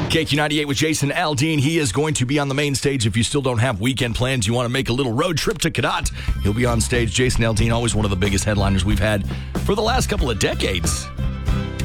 KQ98 with Jason Aldean. He is going to be on the main stage. If you still don't have weekend plans, you want to make a little road trip to Cadott, he'll be on stage. Jason Aldean, always one of the biggest headliners we've had for the last couple of decades.